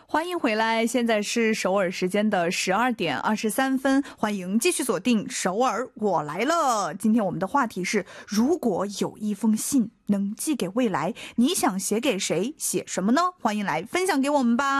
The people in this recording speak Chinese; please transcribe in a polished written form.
欢迎回来，现在是首尔时间的12点23分，欢迎继续锁定首尔我来了。今天我们的话题是，如果有一封信能寄给未来，你想写给谁，写什么呢？欢迎来分享给我们吧。